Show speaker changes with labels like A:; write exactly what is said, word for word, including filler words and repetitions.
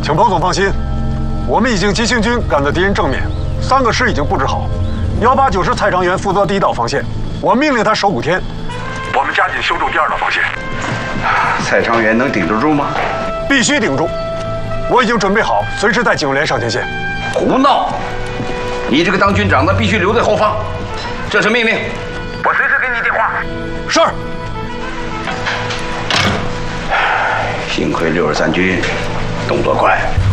A: 请彭总放心，我们已经急行军赶到敌人正面，三个师已经布置好，幺八九师蔡长元负责第一道防线，我命令他守五天，我们加紧修筑第二道防线。
B: 蔡长元能顶得住吗？
A: 必须顶住！我已经准备好，随时带警卫连上前线。
B: 胡闹！你这个当军长的必须留在后方，这是命令。我随时给你电话。
A: 是。
B: 幸亏六十三军动作快。